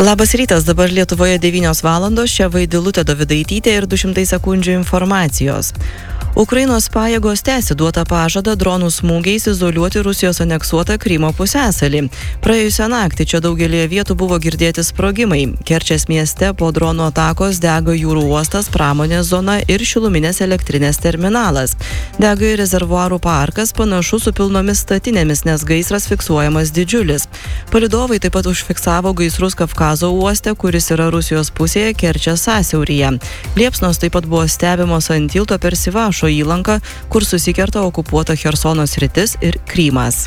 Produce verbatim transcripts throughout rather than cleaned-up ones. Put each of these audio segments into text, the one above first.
Labas rytas, dabar Lietuvoje devynios valandos, čia Vaidilutė Dovidaitytė ir du šimtai sekundžių informacijos. Ukrainos pajėgos tęsi duotą pažadą dronų smūgiais izoliuoti Rusijos aneksuotą Krymo pusiasalį. Praėjusią naktį čia daugelį vietų buvo girdėti sprogimai. Kerčės mieste po dronų atakos dega jūrų uostas, pramonės zona ir šiluminės elektrinės terminalas. Dega ir rezervuarų parkas, panašu su pilnomis statinėmis, nes gaisras fiksuojamas didžiulis. Palydovai taip pat užfiksavo gaisrus Kavkazo uoste, kuris yra Rusijos pusėje Kerčės sąsiauryje. Liepsnos taip pat buvo stebimos ant tilto per Sivašo įlanką, kur susikerta okupuota Chersono sritis ir Krymas.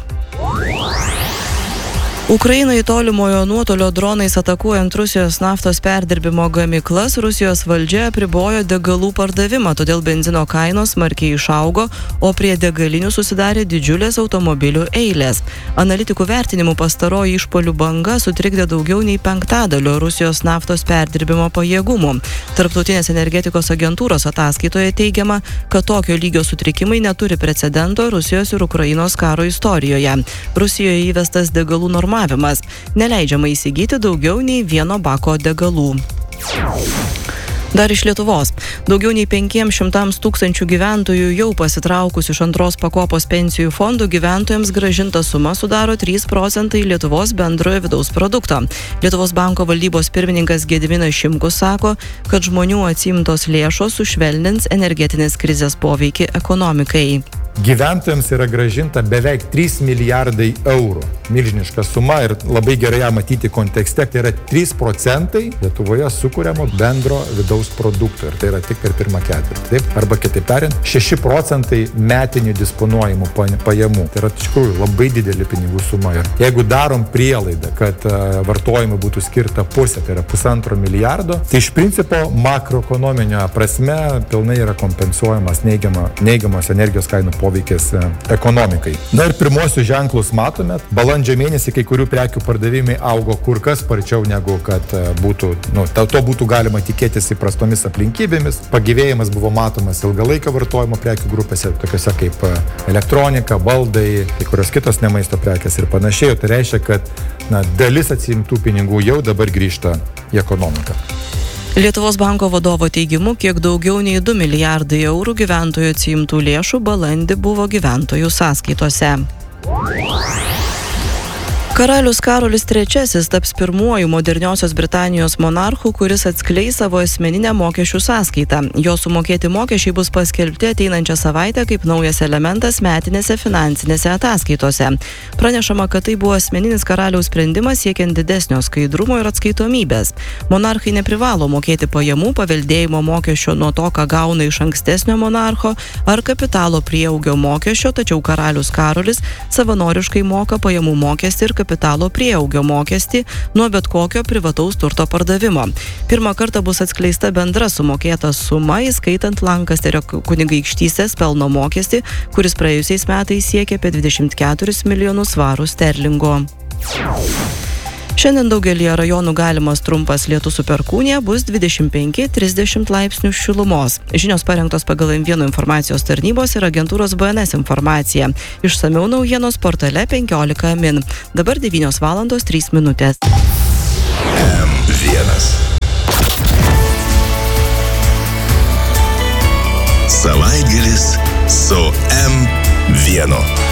Ukrainai tolimojo nuotolio dronais atakuojant Rusijos naftos perdirbimo gamyklas, Rusijos valdžia apribojo degalų pardavimą, todėl benzino kainos smarkiai išaugo, o prie degalinių susidarė didžiulės automobilių eilės. Analitikų vertinimų pastaroji išpuolių banga sutrikdė daugiau nei penktadalio Rusijos naftos perdirbimo pajėgumų. Tarptautinės energetikos agentūros ataskaitoje teigiama, kad tokio lygio sutrikimai neturi precedento Rusijos ir Ukrainos karo istorijoje. Rusijoje įvestas degalų normavimas. Neleidžiama įsigyti daugiau nei vieno bako degalų. Dar iš Lietuvos. Daugiau nei penkiems šimtams tūkstančių gyventojų jau pasitraukus iš antros pakopos pensijų fondų gyventojams grąžinta suma sudaro trys procentai Lietuvos bendrojo vidaus produkto. Lietuvos banko valdybos pirmininkas Gediminas Šimkus sako, kad žmonių atsiimtos lėšos sušvelnins energetinės krizės poveikį ekonomikai. Gyventojams yra grąžinta beveik trys milijardai eurų. Milžiniška suma ir labai gerai ją matyti kontekste. Tai yra trys procentai Lietuvoje sukuriamo bendro vidaus produkto. Ir tai yra tik per pirmą ketvirtį. Taip? Arba kitaip tariant, šeši procentai metinių disponuojamų pajamų. Tai yra iš tikrųjų labai didelė pinigų suma. Ir jeigu darom prielaidą, kad uh, vartojimui būtų skirta pusė, tai yra pusantro milijardo, tai iš principo makroekonominio prasme pilnai yra kompensuojamas neigiama, neigiamas energijos kainų poveikis ekonomikai. Na ir pirmosius ženklus matome. Balandžio mėnesį kai kurių prekių pardavimai augo kur kas sparčiau negu kad būtų, nu, to, to būtų galima tikėtis įprastomis aplinkybėmis. Pagyvėjimas buvo matomas ilgalaikio vartojimo prekių grupėse, tokiose kaip elektronika, baldai, kai kurios kitos nemaisto prekės ir panašiai. Tai reiškia, kad na, dalis atsiimtų pinigų jau dabar grįžta į ekonomiką. Lietuvos banko vadovo teigimu, kiek daugiau nei du milijardai eurų gyventojų atsiimtų lėšų balandį buvo gyventojų sąskaitose. Karalius Karolis trečiasis taps pirmuoju moderniosios Britanijos monarchu, kuris atskleis savo asmeninę mokesčių sąskaitą. Jo sumokėti mokesčiai bus paskelbti ateinančią savaitę kaip naujas elementas metinėse finansinėse ataskaitose. Pranešama, kad tai buvo asmeninis karaliaus sprendimas siekiant didesnio skaidrumo ir atskaitomybės. Monarchai neprivalo mokėti pajamų paveldėjimo mokesčio nuo to, ką gauna iš ankstesnio monarcho, ar kapitalo prieaugio mokesčio, tačiau karalius Karolis savanoriškai moka pajamų mokestį ir kapitalo prieaugio mokestį nuo bet kokio privataus turto pardavimo. Pirmą kartą bus atskleista bendra sumokėta suma, įskaitant Lankasterio kunigaikštystės pelno mokestį, kuris praėjusiais metais siekė apie dvidešimt keturis milijonus svarų sterlingo. Šiandien daugelį rajonų galimas trumpas lietus su perkūnija, bus dvidešimt penki trisdešimt laipsnių šilumos. Žinios parengtos pagal M vienas informacijos tarnybos ir agentūros B N S informacija. Išsamiau naujienos portale penkiolika min. Dabar devynios valandos trys minutės. M vienas. Savaitgalis su M vienas.